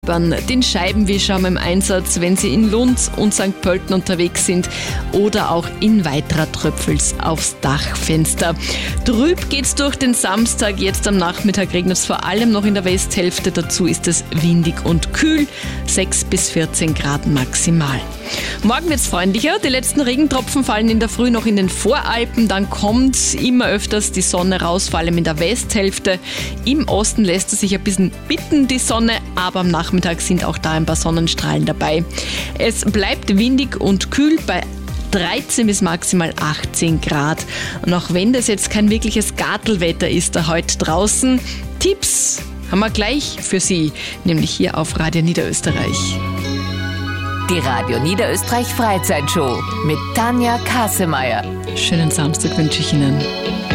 Den Scheibenwischer haben wir im Einsatz, wenn Sie in Lund und St. Pölten unterwegs sind oder auch in weiterer Tröpfels aufs Dachfenster. Trüb geht's durch den Samstag, jetzt am Nachmittag regnet es vor allem noch in der Westhälfte, dazu ist es windig und kühl, 6 bis 14 Grad maximal. Morgen wird's freundlicher, die letzten Regentropfen fallen in der Früh noch in den Voralpen, dann kommt immer öfters die Sonne raus, vor allem in der Westhälfte. Im Osten lässt es sich ein bisschen bitten, die Sonne, aber am Nachmittag sind auch da ein paar Sonnenstrahlen dabei. Es bleibt windig und kühl bei 13 bis maximal 18 Grad. Und auch wenn das jetzt kein wirkliches Gartelwetter ist da heute draußen, Tipps haben wir gleich für Sie, nämlich hier auf Radio Niederösterreich. Die Radio Niederösterreich Freizeitshow mit Tanja Kassemeyer. Schönen Samstag wünsche ich Ihnen.